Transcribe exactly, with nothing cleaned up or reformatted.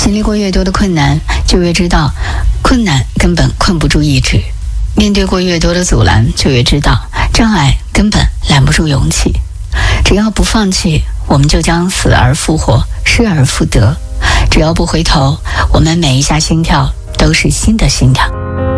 经历过越多的困难，就越知道困难根本困不住意志；面对过越多的阻拦，就越知道障碍根本拦不住勇气。只要不放弃，我们就将死而复活，失而复得。只要不回头，我们每一下心跳都是新的心跳。